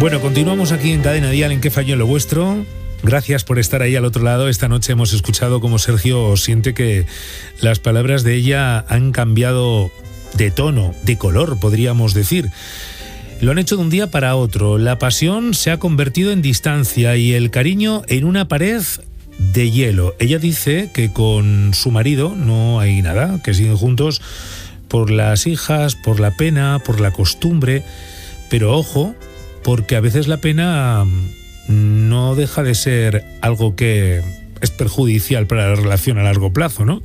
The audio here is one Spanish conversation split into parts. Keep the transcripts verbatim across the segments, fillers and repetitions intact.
Bueno, continuamos aquí en Cadena Dial, en ¿Qué falló en lo vuestro? Gracias por estar ahí al otro lado. Esta noche hemos escuchado cómo Sergio siente que las palabras de ella han cambiado de tono, de color, podríamos decir. Lo han hecho de un día para otro. La pasión se ha convertido en distancia y el cariño en una pared de hielo. Ella dice que con su marido no hay nada, que siguen juntos por las hijas, por la pena, por la costumbre. Pero ojo, porque a veces la pena no deja de ser algo que es perjudicial para la relación a largo plazo, ¿no?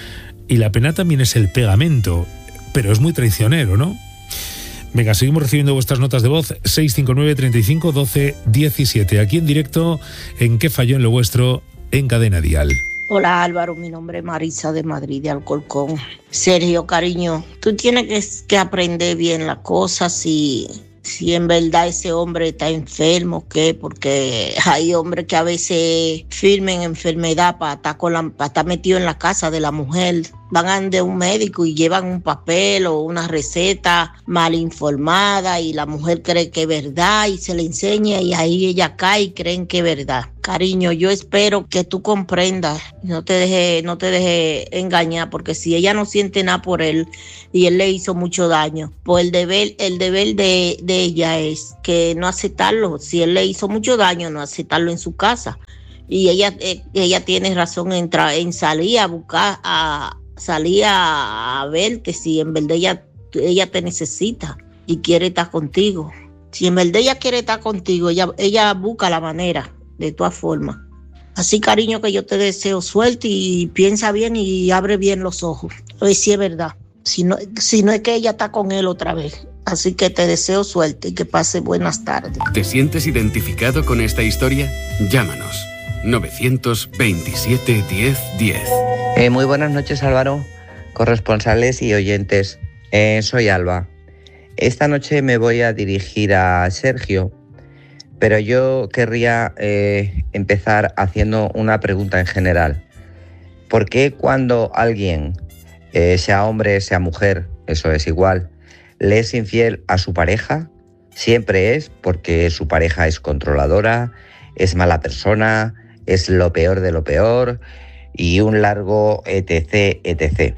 Y la pena también es el pegamento, pero es muy traicionero, ¿no? Venga, seguimos recibiendo vuestras notas de voz. seis cinco nueve, treinta y cinco, doce, diecisiete. Aquí en directo, en ¿Qué falló en lo vuestro? En Cadena Dial. Hola Álvaro, mi nombre es Marisa de Madrid, de Alcorcón. Sergio, cariño, tú tienes que, que aprender bien las cosas si... si en verdad ese hombre está enfermo, ¿qué? Porque hay hombres que a veces firmen enfermedad para estar, con la, para estar metido en la casa de la mujer. Van de un médico y llevan un papel o una receta mal informada y la mujer cree que es verdad y se le enseña y ahí ella cae y creen que es verdad. Cariño, yo espero que tú comprendas, no te dejes no te deje engañar, porque si ella no siente nada por él y él le hizo mucho daño, pues el deber, el deber de, de ella es que no aceptarlo. Si él le hizo mucho daño, no aceptarlo en su casa. Y ella, eh, ella tiene razón en, tra- en salir a buscar, a salir a, a ver que si en verdad ella, ella te necesita y quiere estar contigo. Si en verdad ella quiere estar contigo, ella, ella busca la manera, de todas formas. Así, cariño, que yo te deseo suerte y piensa bien y abre bien los ojos. A ver si es verdad. Si no, si no es que ella está con él otra vez. Así que te deseo suerte y que pase buenas tardes. ¿Te sientes identificado con esta historia? Llámanos. novecientos veintisiete, diez, diez. Eh, muy buenas noches, Álvaro, corresponsales y oyentes. Eh, soy Alba. Esta noche me voy a dirigir a Sergio, pero yo querría eh, empezar haciendo una pregunta en general. ¿Por qué cuando alguien, eh, sea hombre, sea mujer, eso es igual, le es infiel a su pareja, siempre es porque su pareja es controladora, es mala persona, es lo peor de lo peor y un largo etc, etcétera?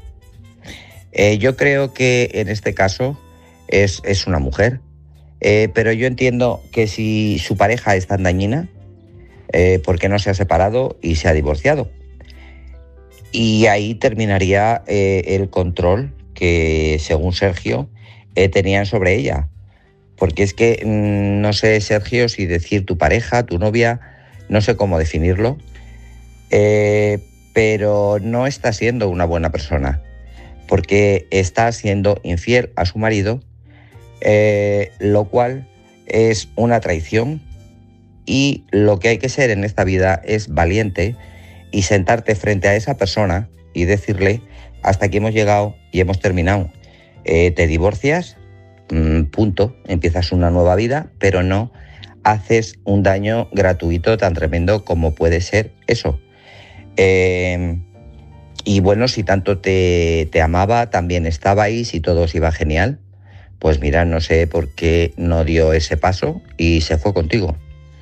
Eh, yo creo que en este caso es, es una mujer. Eh, pero yo entiendo que si su pareja es tan dañina, eh, ¿por qué no se ha separado y se ha divorciado? Y ahí terminaría eh, el control que, según Sergio, eh, tenían sobre ella. Porque es que, mmm, no sé, Sergio, si decir tu pareja, tu novia, no sé cómo definirlo, eh, pero no está siendo una buena persona, porque está siendo infiel a su marido, Eh, lo cual es una traición, y lo que hay que ser en esta vida es valiente y sentarte frente a esa persona y decirle: hasta aquí hemos llegado y hemos terminado, eh, te divorcias, mmm, punto, empiezas una nueva vida, pero no haces un daño gratuito tan tremendo como puede ser eso. Eh, y bueno, si tanto te, te amaba, también estabais y todo os iba genial, pues mira, no sé por qué no dio ese paso y se fue contigo.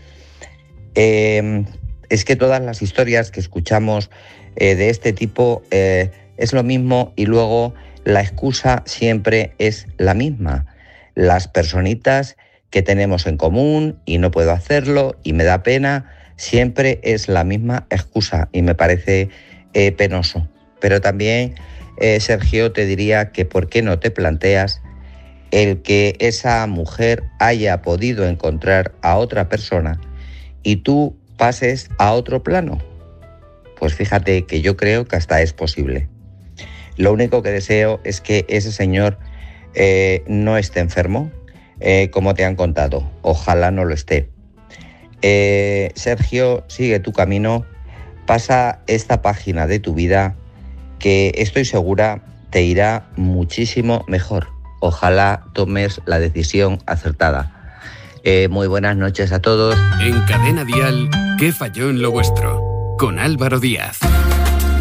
Eh, es que todas las historias que escuchamos eh, de este tipo eh, es lo mismo, y luego la excusa siempre es la misma. Las personitas que tenemos en común y no puedo hacerlo y me da pena, siempre es la misma excusa y me parece eh, penoso. Pero también, eh, Sergio, te diría que por qué no te planteas el que esa mujer haya podido encontrar a otra persona y tú pases a otro plano. Pues fíjate que yo creo que hasta es posible. Lo único que deseo es que ese señor eh, no esté enfermo, eh, como te han contado. Ojalá no lo esté. Eh, Sergio, sigue tu camino, pasa esta página de tu vida, que estoy segura te irá muchísimo mejor. Ojalá tomes la decisión acertada. Eh, muy buenas noches a todos. En Cadena Dial, ¿Qué falló en lo vuestro? Con Álvaro Díaz.